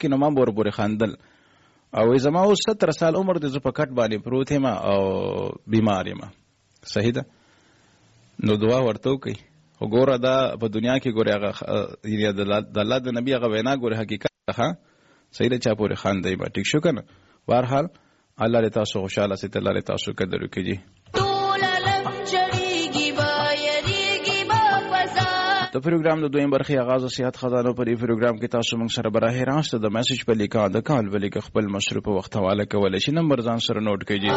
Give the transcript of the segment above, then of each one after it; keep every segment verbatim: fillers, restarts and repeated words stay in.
کې نو ما بور بور خندل او زما اوس ستر سال عمر د ز په کټ باندې پروت یم او بیمار یم صحیح ده نو دعا ورته کوي وګوره دا په دنیا کې ګوره هغه د الله د نبی هغه وینا ګوره حقیقت ها صحیح ده چا پورې خاندای با ټیک شو کنه بهرحال الله دې تاسو خوشاله سي الله دې تاسو قدر وکړي د پروګرام د دویم برخې آغاز صحت خزانو پر ای پروګرام کې تاسو موږ سره براه راست د میسج په لیکا د کال په لیک خپل مصرف وخت حواله کولای شي نمبر ځان سره نوٹ کړئ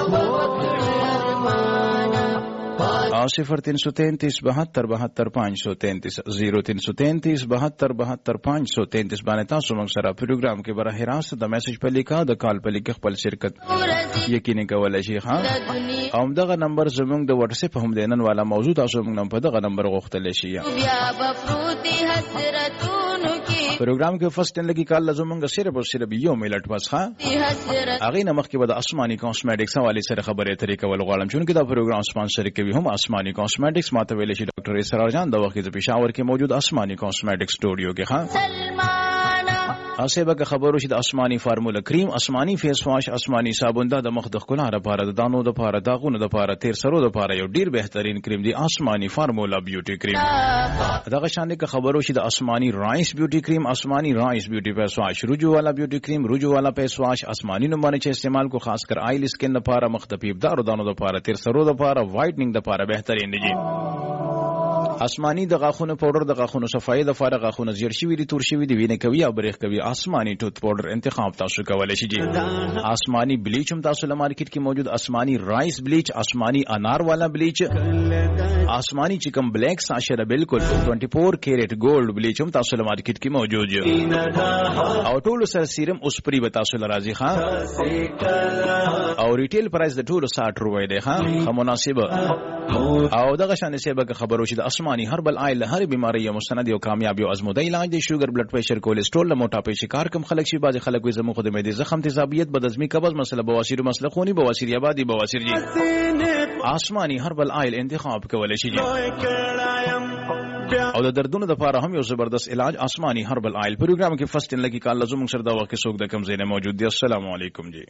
صفر تین سو تینتیس بہتر بہتر پانچ سو تینتیس زیرو تین سو تینتیس بہتر بہتر پانچ سو تینتیس باندې تاسو موږ سره پروګرام کې براه راست د میسج په لیکا د کال په لیک خپل شرکت یقیني کولای شي ها او دغه نمبر زموږ د واتس اپ هم دینن والا موضوع تاسو موږ په دغه نمبر غوښتل شي پروګرام کې فرست ان لګي کال زموږ صرف او صرف یو منټ بس ها اغه نمخ کې به د اسماني کاسمیټکس حواله سره خبرې اترې کول غواړم چې دا پروګرام سپانسر کوي هم اسماني کاسمیټکس ماته ویل شي ډاکټر اسرار جان د وخت په پېښور کې موجود اسماني کاسمیټکس سټوډیو کې ها اسه به خبرو شي د اسماني فارمولا کریم اسماني فیس واش اسماني صابون د مخ د ښکلا لپاره د دانو د لپاره داغونو د لپاره تیر سرو د لپاره یو ډیر بهترین کریم دی اسماني فارمولا بیوټي کریم دغه شان د خبرو شي د اسماني رایس بیوټي کریم اسماني رایس بیوټي فیس واش رجو والا بیوټي کریم رجو والا فیس واش اسماني نو باندې چې استعمال کو خاص کر آیل سکن لپاره مخ د پیبدار دانو د لپاره تیر سرو د لپاره وایټنینګ د لپاره بهترین دی اسماني د غاخونو پاوډر د غاخونو صفایي د فارغ غاخونو زیړ شوی دي تور شوی دي وینه کوي او بریښ کوي اسماني ټوت پاوډر انتخاب تاسو کولای شئ اسماني بلیچ هم تاسو له مارکیټ کې موجود اسماني رایس بلیچ اسماني انار والا بلیچ اسماني چکم بلیک ساشره بالکل چوبیس کیرټ ګولډ بلیچ هم تاسو له مارکیټ کې موجود او ټول سره سیرم اوس پری به تاسو لرازي ښا او ریټیل پرایس د ټول ساठ روپے دی ښا مناسب او دغه شان سیبه خبرو شي د اسماني هربل آیل هر بیماری یو مستند یو کامیاب یو ازموده علاج دی شوګر بلډ پریشر کولیسټرول موټاپې شکار کم خلک شي باز خلک وي زمو خدمت دي زخم تیزابیت بدزمی قبض مسله بواسیر مسله خونی بواسیر آبادی بواسیر جی اسماني هربل آیل انتخاب کولای شي او د دردونو د لپاره هم یو زبردست علاج اسماني هربل آیل پروګرام کې فرست ان لګي کال لازم سره دا وخت څوک د کم زینه موجود دي السلام علیکم جی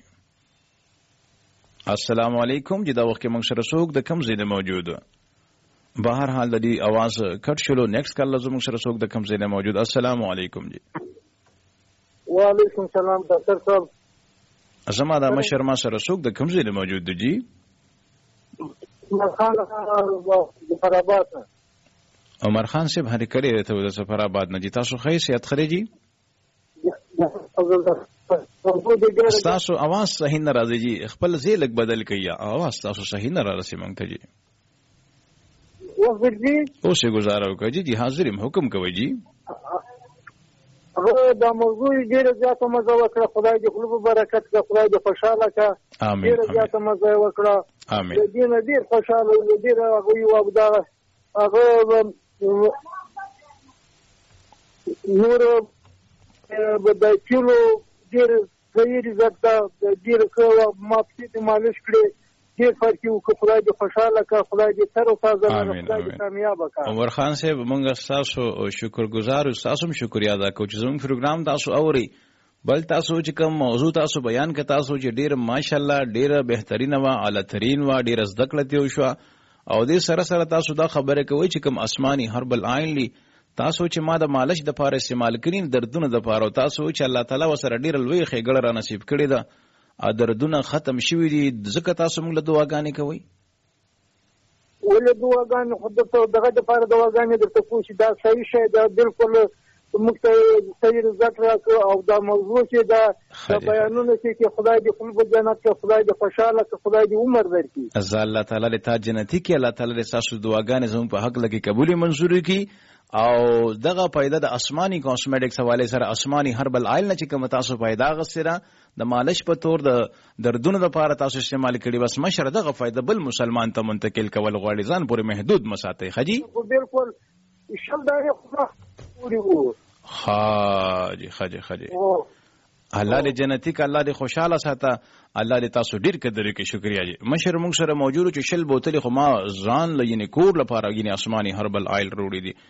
السلام علیکم جی دا وخت کې موږ سره څوک د کم زینه موجود بهر حال د دې आवाज کټ شلو نیکسٹ کال لازم سره څوک د کم زینه موجود السلام علیکم جی وعلیکم السلام ډاکټر صاحب زما د مشر ما سره څوک د کم زینه موجود دی جی عمر خان د فراباد عمر خان صاحب هر کړي ته د فراباد نه جی تاسو خې صحت خري جی تاسو आवाज صحیح نه راځي جی خپل ځای لګ بدل کړئ आवाज تاسو صحیح نه راځي مونږ ته جی وفر جی اوسه گزاره وکړه جی حاضریم حکم کوي جی هغه دا موضوع ډیره زیاته مزه وکړه خدای دې خلوب برکت کړه خدای دې خوشاله کړه امين ډیره زیاته مزه وکړه امين دې نه ډیر خوشاله دې هغه یو ابدا هغه نور بدای کیلو ډیر غیر زړه ډیر کوه ما په مالش کړې ډیر فرق یو کو خدای دې خوشاله کا خدای دې تر او تازه خدای دې کامیاب کا عمر خان صاحب موږ تاسو شکرګزار او تاسو هم شکریا ادا کوو چې زموږ پروګرام تاسو اوري بل تاسو چې کوم موضوع تاسو بیان کړه تاسو چې ډیر ماشاءالله ډیر بهترین و اعلی ترین و ډیر زده کړه دی شو او دې سره سره تاسو دا خبره کوي چې کوم اسماني هربل آیل لی تاسو چې ما د مالش د پاره استعمال کړین دردونه د پاره تاسو چې الله تعالی وسره ډیر لوی خېګړه را نصیب کړی دا ا دردونه ختم شوی دي ځکه تاسو موږ له دعاګانې کوي ولې دعاګانې خو دغه دغه د پاره دعاګانې درته کوشي دا صحیح شی دا بالکل موږ ته صحیح رضایت راکړه او دا موضوع چې دا بیانونه چې خدای دې خپل جنت کې خدای دې خوشاله کې خدای دې عمر ورکړي از الله تعالی له تا جنتی کې الله تعالی له تاسو دعاګانې زموږ په حق لګي قبول منزور کړي او دغه پیدا د اسماني کاسمیټکس حواله سره اسماني هربل آیل نه چې کوم تاسو پیدا غسره د مالش په تور د دردونو لپاره تاسو استعمال کړي بس مشر دغه فائدہ بل مسلمان ته منتقل کول غواړي ځان پورې محدود مساته خجی بالکل شل دغه پوری وو ها جی خجی خجی الله دې جنتی ک الله دې خوشاله ساته الله دې تاسو ډیر قدر کې شکریا جی مشر موږ سره موجود چې شل بوتل خو ما ځان لینې کور لپاره غینې اسماني هربل آیل روړي دي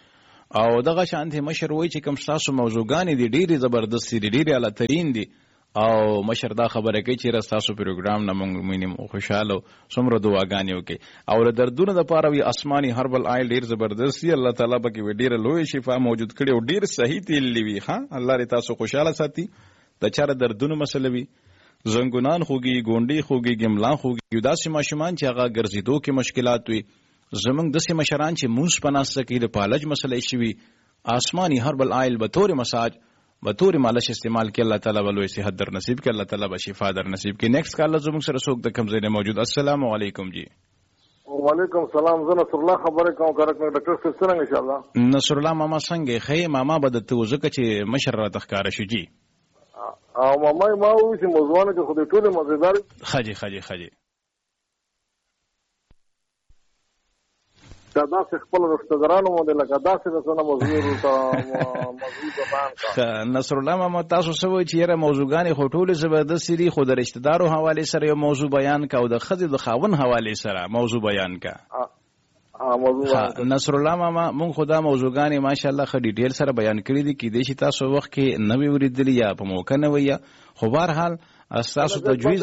او دغه شانتي مشر وای چې کوم تاسو موضوعګانې دي ډېری زبردست دي ډېری اعلی ترين دي او مشر دا خبره کوي چې راستاسو پروګرام نه موږ مینم خوشاله څومره دعاګانې وکي او د دردونو د پاره وی آسماني هربل آیل ډیر زبردست دی الله تعالی پکې وی ډیر لوی شفا موجود کړي او ډیر صحیح تیل لوي ها الله دې تاسو خوشاله ساتي د چاره دردونو مسله وی زنګونان خوږي ګونډي خوږي ګملا خوږي داسې ماشومان چې هغه ګرځېدو کې مشکلات وي زمونږ داسې مشران چې مونږ پناسته کې د پالج مسله شي آسماني هربل آیل به تور مساج به تور مالش استعمال کې الله تعالی ولوي صحت در نصیب کې الله تعالی به شفا در نصیب کې نیکسٹ کال زموږ سره څوک د کم ځای نه موجود السلام علیکم جی وعلیکم السلام زه نصر الله خبره کوم کارک ډاکټر صاحب څنګه ان شاء الله نصر الله ماما څنګه خې ماما به د توزکه چې مشر را تخکار شي جی او ماما ما وې چې موضوعونه کې خو دې ټول مزیدار خجی خجی خجی دا داسې خپل رشتهدارانو مو د لکه داسې د څونه موضوع ته موضوع بیان کا نصر الله ماما تاسو سوي چې یره موضوعګانې خو ټول زبردست دي خو د رشتهدارو حواله سره یو موضوع بیان کا او د خځې د خاون حواله سره موضوع بیان کا نصر الله ماما مونږ خدا موضوعګانې ماشاءالله خ ډیټیل سره بیان کړی دي کې د شي تاسو وخت کې نوې ورېدلی یا په موقع نه وي خو بهر حال اساسو تجویز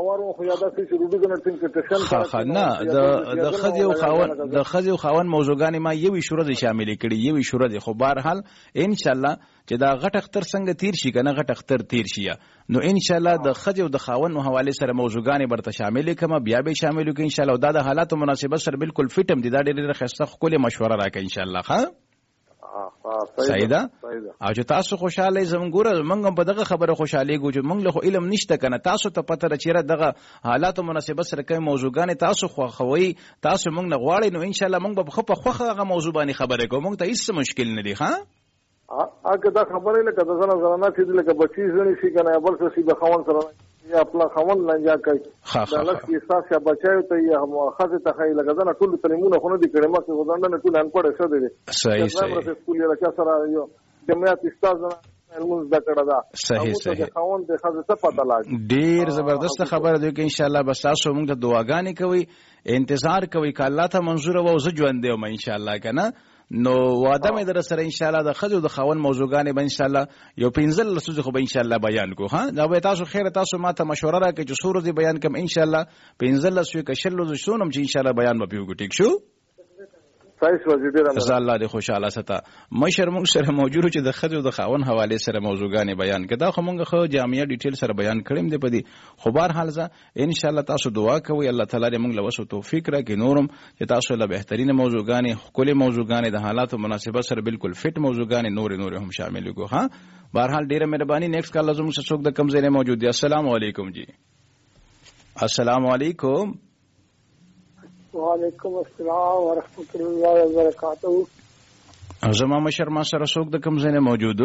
خا نه د خځې او خاون د خځې او خاون موضوعګانې ما یوې شوره شامل کړي یوې شوره خو بهر حال ان شاء الله چې دا غټ اختر څنګه تیر شي کنه غټ اختر تیر شي نو ان شاء الله د خځې او د خاون په حواله سره موضوعګانې برته شامل کما بیا به شامل کړي ان شاء الله دا د حالات مناسبت سره بالکل فټم دي دا ډېر خسته خپل مشوره راکړي ان شاء الله ها سیدا او چې تاسو خوشاله زمونږ موږ په دغه خبره خوشاله ګو چې موږ له علم نشته کنه تاسو ته پته راچیره دغه حالات مناسبت سره کوي موضوعګانې تاسو خو خوي تاسو موږ نه غواړي نو ان شاء الله موږ په خپه خوخه هغه موضوع باندې خبره کوو موږ ته هیڅ مشکل نه دی ها اګه دا خبره لکه د زنه زنه چې لکه بچی زنی شي کنه بل څه شي به خوان سره یا خپل خوان لنجا کوي دا لکه احساس یا بچایو ته یا خاصه ته خای لکه دا ټول تعلیمونه خو نه دي کړي مکه ودانه ټول ان پړې څه دي صحیح صحیح په سکول لکه سره یو جمعیت استاد علم زده کړه دا صحیح صحیح خوان د خاصه ته پته لاګي ډیر زبردست خبره ده چې ان شاء الله بس تاسو موږ ته دعاګانې کوي انتظار کوي ک الله ته منظور و او زه ژوند دی ان شاء الله کنه نو واده مې در سره ان شاء الله د خځو د خاون موضوعګانې به ان شاء الله یو پنځل لسوځ خو به ان شاء الله بیان کو ها دا به تاسو خیر تاسو ماته مشوره راکړئ چې سورې دی بیان کوم ان شاء الله پنځل لسوځ کې شل لسوځ سونم چې ان شاء الله بیان به پیو ټیک شو صحیح وزیدره رضا الله دې خوشاله ستا مشر موږ سره موجود چې د خځو د خاون حواله سره موضوعګانې بیان کړه دا خو موږ خو جامعه ډیټیل سره بیان کړم دې پدې خو بهر حال ځه ان شاء الله تاسو دعا کوئ الله تعالی دې موږ له وسو توفیق راکړي نورم چې تاسو له بهترینه موضوعګانې خپل موضوعګانې د حالاتو مناسبت سره بالکل فټ موضوعګانې نور نور هم شامل کو ها بهر حال ډیره مهرباني نیکسٹ کال لازم څوک د کم ځای نه موجود دي السلام علیکم جی السلام علیکم وعلیکم السلام ورحمۃ اللہ وبرکاتہ زما مشر ما سره څوک د کوم ځای نه موجود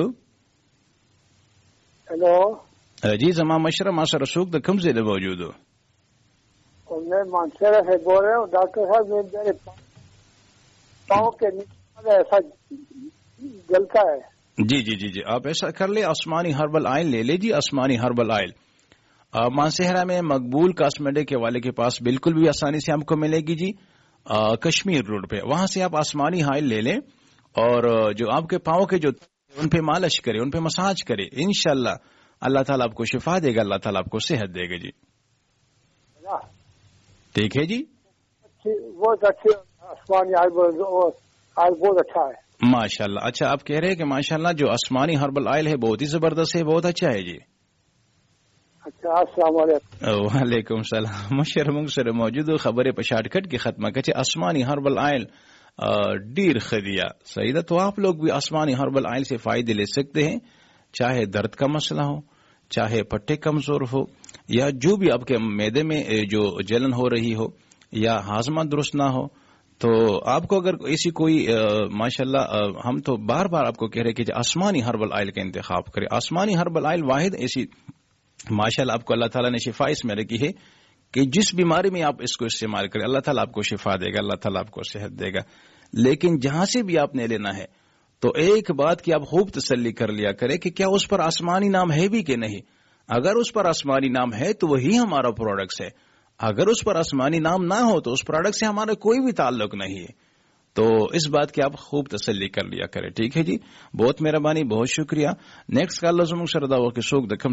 हेलो جی زما مشر ما سره څوک د کوم ځای نه موجود मैं मानसरा से बोल रहा हूँ डॉक्टर साहब मेरे पाँव के नीचे ऐसा जलता है जी जी जी जी आप ऐसा कर ले आसमानी हर्बल ऑयल ले लीजिए आसमानी हर्बल ऑयल मानसेहरा में मकबूल कॉस्मेटिक के वाले के पास बिल्कुल भी आसानी से आपको मिलेगी जी आ, कश्मीर रोड पे वहां से आप आसमानी ऑयल ले लें और जो आपके पाँव के जो उन पे मालिश करे उन पे मसाज करे इंशाल्लाह अल्लाह ताला आपको शिफा देगा अल्लाह ताला आपको सेहत देगा जी ठीक है जी बहुत अच्छे आसमानी ऑयल बहुत अच्छा है माशाल्लाह अच्छा आप कह रहे हैं कि माशाल्लाह जो आसमानी हर्बल ऑयल है बहुत ही जबरदस्त है बहुत अच्छा है जी अच्छा अस्सलाम वालेकुम वालेकुम सलाम मशर मुंग सर मौजूद खबरें पे शॉर्टकट की खत्म कचे आसमानी हर्बल ऑयल डीर खदिया सही है तो आप लोग भी आसमानी हर्बल ऑयल से फायदे ले सकते हैं चाहे दर्द का मसला हो चाहे पट्टे कमजोर हो या जो भी आपके मैदे में जो जलन हो रही हो या हाजमा दुरुस्त ना हो तो आपको अगर ऐसी कोई माशाल्लाह हम तो बार बार आपको कह रहे हैं कि आसमानी हर्बल ऑयल का इंतखाब करें आसमानी हर्बल ऑयल वाहिद ऐसी माशाल्लाह आपको अल्लाह ताला ने शिफा इसमें रखी है कि जिस बीमारी में आप इसको इस्तेमाल करें अल्लाह ताला आपको शिफा देगा अल्लाह ताला आपको सेहत देगा लेकिन जहां से भी आपने लेना है तो एक बात की आप खूब तसल्ली कर लिया करें कि क्या उस पर आसमानी नाम है भी कि नहीं अगर उस पर आसमानी नाम है तो वही हमारा प्रोडक्ट है अगर उस पर आसमानी नाम ना हो तो उस प्रोडक्ट से हमारा कोई भी ताल्लुक नहीं है تو اس بات کی آپ خوب تسلی کر لیا کریں. ٹھیک ہے جی, بہت مہربانی, بہت شکریہ. نیکسٹ کال لازم سر دا وقت سوک دکم